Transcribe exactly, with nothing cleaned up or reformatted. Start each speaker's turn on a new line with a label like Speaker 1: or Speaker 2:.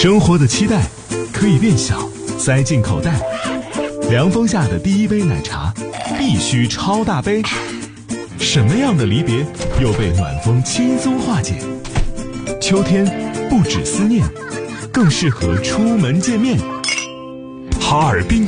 Speaker 1: 生活的期待可以变小，塞进口袋。凉风下的第一杯奶茶必须超大杯。什么样的离别又被暖风轻松化解？秋天不止思念，更适合出门见面。哈尔滨